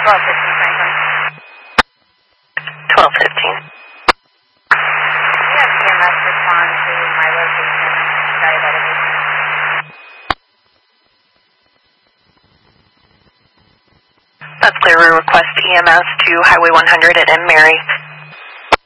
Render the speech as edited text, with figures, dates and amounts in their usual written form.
1215 Franklin. 1215. We have EMS respond to my location, diabetic issue. That's clear. We request EMS to Highway 100 at M. Mary.